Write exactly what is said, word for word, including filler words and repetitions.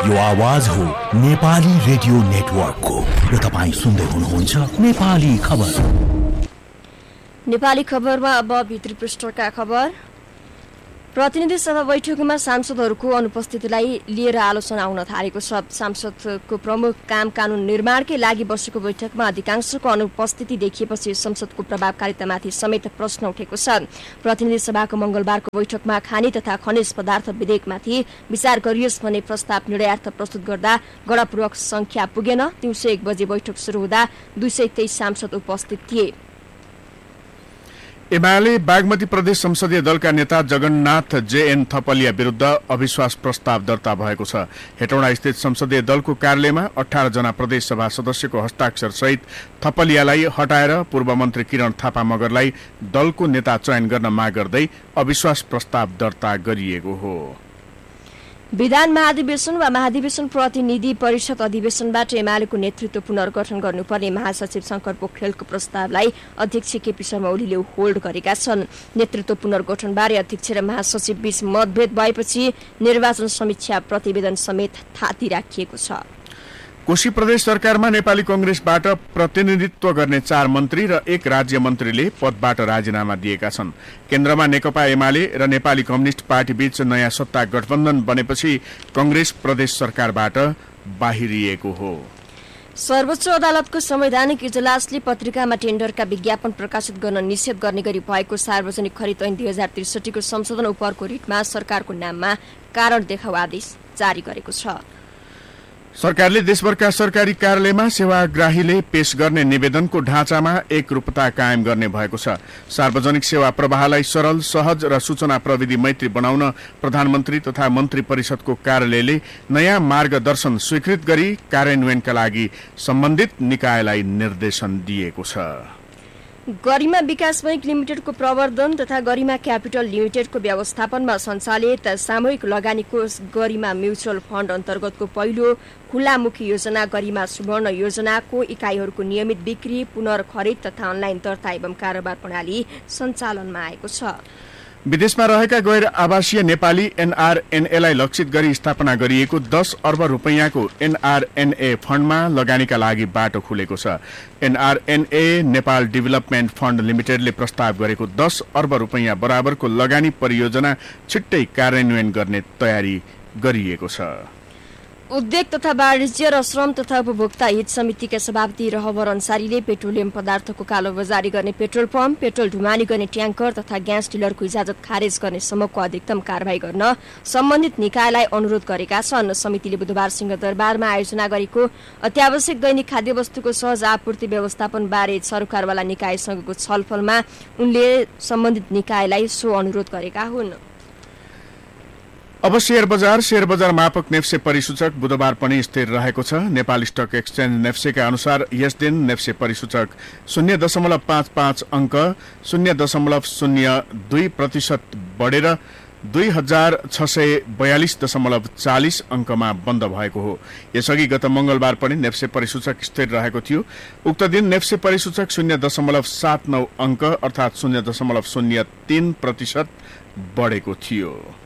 यो आवाज हो नेपाली रेडियो नेटवर्कको र तपाईँ सुन्दै हुनुहुन्छ नेपाली खबर। नेपाली खबरमा अब भित्री पृष्ठका खबर। प्रतिनिधि सभा बैठकमा सांसदहरूको अनुपस्थितिलाई लिएर आलोचना आउन थालेको छ। सांसदको प्रमुख काम कानून निर्माणकै लागि बसेको बैठकमा अधिकांशको अनुपस्थिति देखिएपछि संसदको प्रभावकारितामाथि समेत प्रश्न उठेको छ। प्रतिनिधि सभाको मंगलबारको बैठकमा खानी तथा खनिज पदार्थ विधेयकमाथि विचार गरियोस् भन्ने प्रस्ताव निर्णयार्थ प्रस्तुत गर्दा गणपूर्वक संख्या पुगेन। दिउँसो एक बजे बैठक शुरू हुँदा दुई सय तेइस सांसद उपस्थित थिए। एमाले बागमती प्रदेश संसदीय दलका नेता जगन्नाथ जेएन थपलिया विरुद्ध अविश्वास प्रस्ताव दर्ता भएको छ। हेटौडा स्थित संसदीय दलको कार्यालयमा अठारह जना प्रदेश सभा सदस्यको हस्ताक्षर सहित थपलियालाई हटाएर पूर्व मन्त्री किरण थापा मगरलाई दलको नेता चयन गर्न माग गर्दै अविश्वास प्रस्ताव दर्ता गरिएको हो। विधान महाधिवेशन वा महाधिवेशन प्रतिनिधि परिषद अधिवेशनबाट एमालेको नेतृत्व पुनर्गठन गर्नुपर्ने महासचिव शंकर पोखरेलको प्रस्तावलाई अध्यक्ष केपी शर्मा ओलीले होल्ड गरेका छन्। नेतृत्व पुनर्गठनबारे अध्यक्ष र महासचिव बीच मतभेद भएपछि निर्वाचन समीक्षा प्रतिवेदन समेत थाती राखिएको छ। कोशी प्रदेश सरकारमा नेपाली कांग्रेसबाट प्रतिनिधित्व गर्ने चार मन्त्री र एक राज्य मन्त्रीले पदबाट राजीनामा दिएका छन्। केन्द्रमा नेकपा एमाले र नेपाली कम्युनिस्ट पार्टी बीच नयाँ सत्ता गठबन्धन बनेपछि कांग्रेस प्रदेश सरकारबाट बाहिरिएको हो। सर्वोच्च अदालतको संवैधानिक इजलासले पत्रिकामा टेन्डरका विज्ञापन प्रकाशित गर्न निषेध गर्ने गरी भएको सार्वजनिक खरिद ऐन दुई हजार त्रिसठीको संशोधन उपरको रिटमा सरकारको नाममा कारण देखाउ आदेश जारी गरेको छ। सरकारले देशभरका सरकारी कार्यालयमा सेवाग्राहीले पेश गर्ने निवेदनको ढाँचामा एकरूपता कायम गर्ने भएको छ। सार्वजनिक सेवा प्रवाहलाई सरल, सहज र सूचना प्रविधि मैत्री बनाउन प्रधानमन्त्री तथा मन्त्री परिषदको कार्यालयले नयाँ मार्गदर्शन स्वीकृत गरी कार्यान्वयनका लागि सम्बन्धित निकायलाई निर्देशन दिएको छ। गरिमा विकास बैंक लिमिटेडको प्रवर्धन तथा गरिमा क्यापिटल लिमिटेडको व्यवस्थापनमा सञ्चालित सामूहिक लगानी कोष गरिमा म्युचुअल फण्ड अन्तर्गतको पहिलो खुल्लामुखी योजना गरिमा सुवर्ण योजनाको इकाइहरूको नियमित बिक्री, पुनर्खरिद तथा अनलाइन दर्ता एवं कारोबार प्रणाली सञ्चालनमा आएको छ। विदेशमा रहेका गैर आवासीय नेपाली एनआरएनएलाई लक्षित गरी स्थापना गरिएको दस अर्ब रुपैयाँको एनआरएनए फण्डमा लगानीका लागि बाटो खुलेको छ। एनआरएनए नेपाल डेभलपमेन्ट फण्ड लिमिटेडले प्रस्ताव गरेको दस अर्ब रुपैयाँ बराबरको लगानी परियोजना छिट्टै कार्यान्वयन गर्ने तयारी गरिएको छ। उद्योग तथा वाणिज्य र श्रम तथा उपभोक्ता हित समितिका सभापति रहबर अन्सारीले पेट्रोलियम पदार्थको कालोबजारी गर्ने पेट्रोल पम्प, पेट्रोल ढुमानी गर्ने ट्याङ्कर तथा ग्यास डिलरको इजाजत खारेज गर्ने सम्मको अधिकतम कारवाही गर्न सम्बन्धित निकायलाई अनुरोध गरेका छन्। समितिले बुधबार सिंहदरबारमा आयोजना गरेको अत्यावश्यक दैनिक खाद्य वस्तुको सहज आपूर्ति व्यवस्थापन बारे सरकारवाला निकायसँगको छलफलमा उनले सम्बन्धित निकायलाई सो अनुरोध गरेका हुन्। अब शेयर बजार शेयर बजार मापक नेप्से परिसूचक बुधबार पनि स्थिर रहेको छ। नेपाल स्टक एक्सचेन्ज नेप्सेका अनुसार यस दिन नेप्से परिसूचक शून्य दशमलव पाँच पाँच अंक शून्य दशमलव शून्य दुई प्रतिशत बढेर दुई हजार छ सय बयालिस दशमलव चालिस अंकमा बन्द भएको हो। यसअघि गत मंगलबार पनि नेप्से परिसूचक स्थिर रहेको थियो। उक्त दिन नेप्से परिसूचक शून्य दशमलव सात नौ अंक अर्थात शून्य दशमलव शून्य तीन प्रतिशत बढेको थियो।